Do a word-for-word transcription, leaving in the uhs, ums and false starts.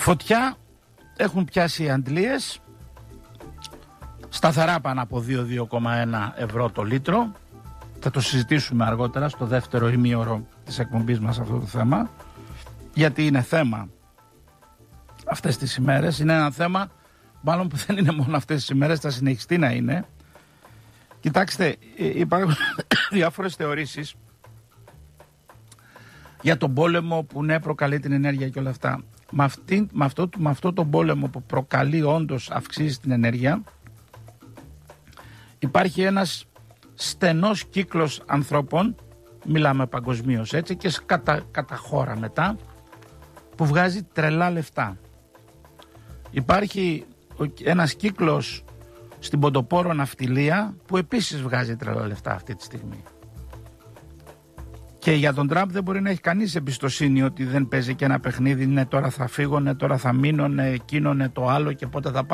Φωτιά έχουν πιάσει οι Αντλίες, σταθερά πάνω από δύο με δύο κόμμα ένα ευρώ το λίτρο. Θα το συζητήσουμε αργότερα στο δεύτερο ημίωρο της εκπομπής μας αυτό το θέμα, γιατί είναι θέμα αυτές τις ημέρες. Είναι ένα θέμα μάλλον που δεν είναι μόνο αυτές τις ημέρες, θα συνεχιστεί να είναι. Κοιτάξτε, υπάρχουν διάφορες θεωρήσεις για τον πόλεμο που ναι προκαλεί την ενέργεια και όλα αυτά. Με, αυτή, με, αυτό, με αυτό τον πόλεμο που προκαλεί όντως αυξήσει την ενέργεια, υπάρχει ένας στενός κύκλος ανθρώπων, μιλάμε παγκοσμίως έτσι, και κατά, κατά χώρα μετά, που βγάζει τρελά λεφτά. Υπάρχει ένας κύκλος στην ποντοπόρο ναυτιλία που επίσης βγάζει τρελά λεφτά αυτή τη στιγμή. Και για τον Τραμπ δεν μπορεί να έχει κανείς εμπιστοσύνη ότι δεν παίζει και ένα παιχνίδι, ναι τώρα θα φύγω, ναι τώρα θα μείνω, ναι εκείνο, ναι το άλλο και πότε θα πάω.